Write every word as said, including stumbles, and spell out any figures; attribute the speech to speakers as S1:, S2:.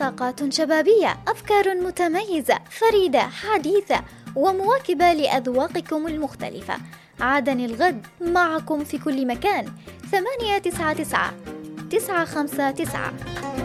S1: طاقات شبابية، أفكار متميزة فريدة حديثة ومواكبة لأذواقكم المختلفة. عدن الغد معكم في كل مكان. ثمانية تسعة تسعة تسعة خمسة تسعة.